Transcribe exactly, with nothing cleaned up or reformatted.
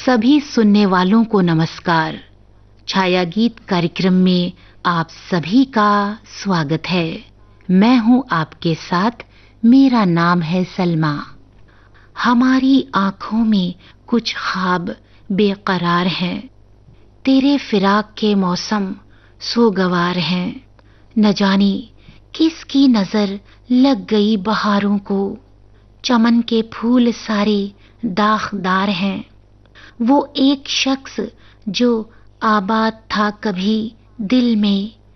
सभी सुनने वालों को नमस्कार। छाया गीत कार्यक्रम में आप सभी का स्वागत है। मैं हूं आपके साथ, मेरा नाम है सलमा। हमारी आंखों में कुछ ख्वाब बेकरार हैं, तेरे फिराक के मौसम सोगवार हैं। न जाने किसकी नजर लग गई बहारों को, चमन के फूल सारे दागदार हैं। वो एक शख्स जो आबाद था कभी दिल में,